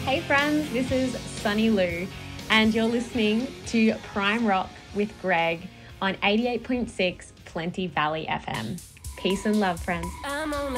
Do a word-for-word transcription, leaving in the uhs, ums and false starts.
Hey friends, this is Sunny Lou, and you're listening to Prime Rock with Greg on eighty-eight point six Plenty Valley F M. Peace and love, friends. I'm on